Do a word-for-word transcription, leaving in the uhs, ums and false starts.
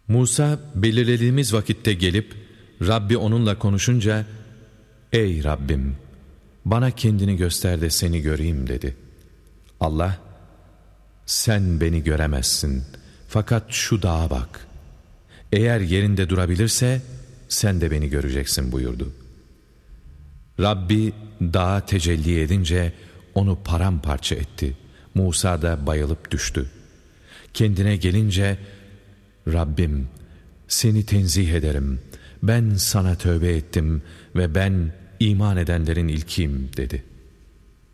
Musa belirlediğimiz vakitte gelip Rabbi onunla konuşunca "Ey Rabbim, bana kendini göster de seni göreyim" dedi. Allah, "Sen beni göremezsin, fakat şu dağa bak. Eğer yerinde durabilirse sen de beni göreceksin" buyurdu. Rabbi dağa tecelli edince onu paramparça etti. Musa da bayılıp düştü. Kendine gelince "Rabbim, seni tenzih ederim. Ben sana tövbe ettim ve ben iman edenlerin ilkiyim" dedi.